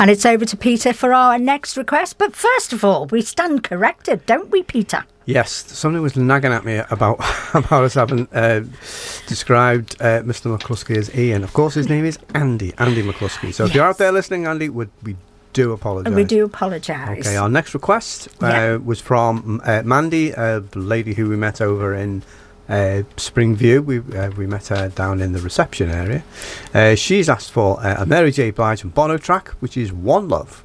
And it's over to Peter for our next request. But first of all, we stand corrected, don't we, Peter? Yes, somebody was nagging at me about us having described Mr. McCluskey as Ian. Of course, his name is Andy McCluskey. So if you're out there listening, Andy, we do apologise. We do apologise. Okay, our next request was from Mandy, a lady who we met over in Springview. We met her down in the reception area. She's asked for a Mary J. Blige and Bono track, which is One Love.